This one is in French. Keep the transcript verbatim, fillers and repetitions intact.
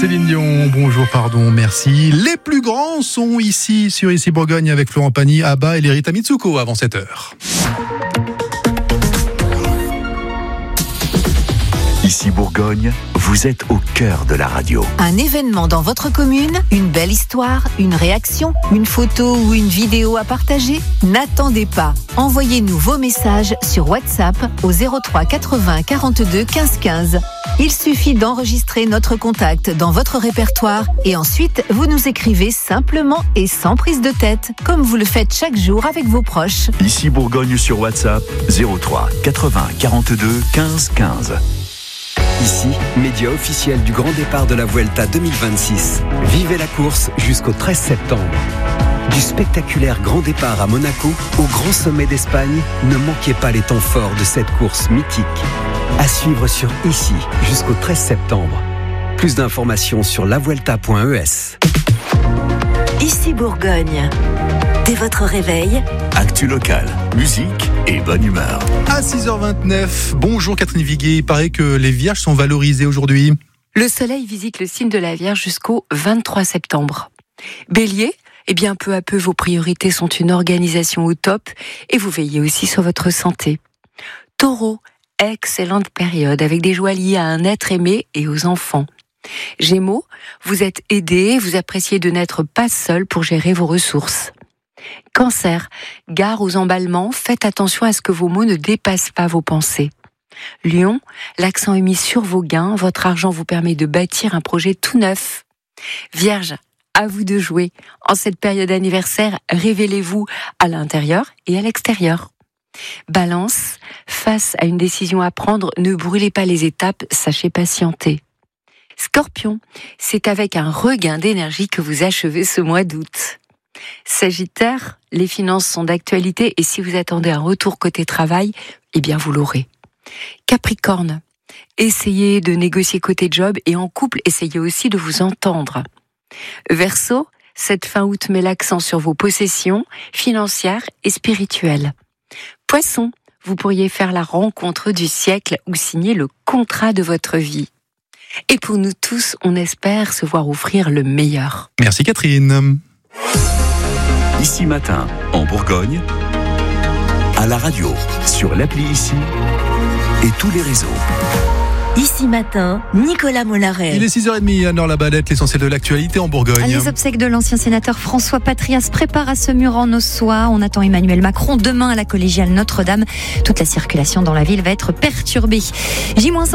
Céline Dion, bonjour, pardon, merci. Les plus grands sont ici, sur Ici Bourgogne, avec Florent Pagny, Abba et Lerita Mitsuko avant sept heures. Ici Bourgogne, vous êtes au cœur de la radio. Un événement dans votre commune, une belle histoire, une réaction, une photo ou une vidéo à partager? N'attendez pas. Envoyez-nous vos messages sur WhatsApp au zéro trois quatre-vingts quarante-deux quinze quinze. Il suffit d'enregistrer notre contact dans votre répertoire et ensuite vous nous écrivez simplement et sans prise de tête, comme vous le faites chaque jour avec vos proches. Ici Bourgogne sur WhatsApp, zéro trois quatre-vingts quarante-deux quinze quinze. Ici, média officiel du grand départ de la Vuelta deux mille vingt-six. Vivez la course jusqu'au treize septembre. Du spectaculaire grand départ à Monaco au grand sommet d'Espagne, ne manquez pas les temps forts de cette course mythique. À suivre sur Ici jusqu'au treize septembre. Plus d'informations sur la vuelta point e s. Ici Bourgogne. Dès votre réveil, Actu locale, musique et bonne humeur. À six heures vingt-neuf, bonjour Catherine Viguier, il paraît que les vierges sont valorisées aujourd'hui. Le soleil visite le signe de la Vierge jusqu'au vingt-trois septembre. Bélier, eh bien peu à peu vos priorités sont une organisation au top et vous veillez aussi sur votre santé. Taureau, excellente période avec des joies liées à un être aimé et aux enfants. Gémeaux, vous êtes aidé, vous appréciez de n'être pas seul pour gérer vos ressources. Cancer, gare aux emballements, faites attention à ce que vos mots ne dépassent pas vos pensées. Lion, l'accent est mis sur vos gains, votre argent vous permet de bâtir un projet tout neuf. Vierge, à vous de jouer. En cette période anniversaire, révélez-vous à l'intérieur et à l'extérieur. Balance, face à une décision à prendre, ne brûlez pas les étapes, sachez patienter. Scorpion, c'est avec un regain d'énergie que vous achevez ce mois d'août. Sagittaire, les finances sont d'actualité et si vous attendez un retour côté travail, eh bien vous l'aurez. Capricorne, essayez de négocier côté job et en couple, essayez aussi de vous entendre. Verseau, cette fin août met l'accent sur vos possessions financières et spirituelles. Poisson, vous pourriez faire la rencontre du siècle ou signer le contrat de votre vie. Et pour nous tous, on espère se voir offrir le meilleur. Merci Catherine. Ici matin, en Bourgogne, à la radio, sur l'appli Ici et tous les réseaux. Ici matin, Nicolas Mollaret. Il est six heures trente à Nord-la-Badette, l'essentiel de l'actualité en Bourgogne. Les obsèques de l'ancien sénateur François Patria se préparent à Semur en Ossois. On attend Emmanuel Macron demain à la collégiale Notre-Dame. Toute la circulation dans la ville va être perturbée. J